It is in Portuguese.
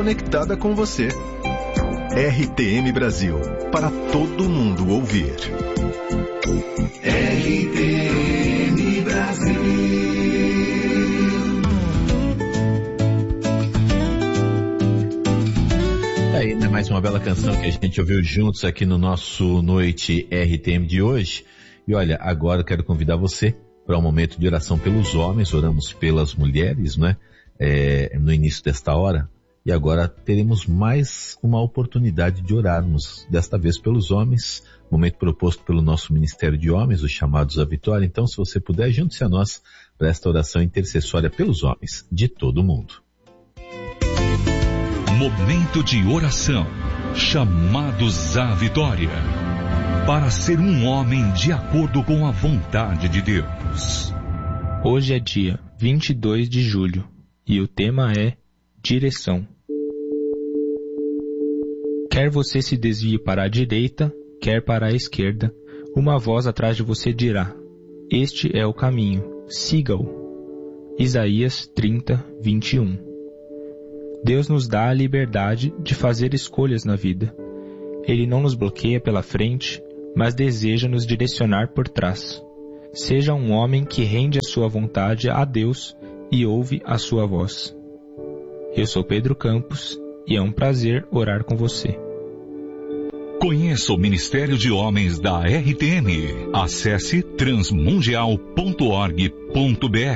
conectada com você. RTM Brasil, para todo mundo ouvir. RTM Brasil. Aí, né, mais uma bela canção que a gente ouviu juntos aqui no nosso Noite RTM de hoje. E olha, agora eu quero convidar você para um momento de oração pelos homens. Oramos pelas mulheres, né? No início desta hora. E agora teremos mais uma oportunidade de orarmos, desta vez pelos homens, momento proposto pelo nosso Ministério de Homens, os chamados à vitória. Então, se você puder, junte-se a nós para esta oração intercessória pelos homens de todo o mundo. Momento de oração, chamados à vitória, para ser um homem de acordo com a vontade de Deus. Hoje é dia 22 de julho e o tema é direção. Quer você se desvie para a direita, quer para a esquerda, uma voz atrás de você dirá: este é o caminho, siga-o. Isaías 30, 21. Deus nos dá a liberdade de fazer escolhas na vida. Ele não nos bloqueia pela frente, mas deseja nos direcionar por trás. Seja um homem que rende a sua vontade a Deus e ouve a sua voz. Eu sou Pedro Campos e é um prazer orar com você. Conheça o Ministério de Homens da RTM. Acesse transmundial.org.br.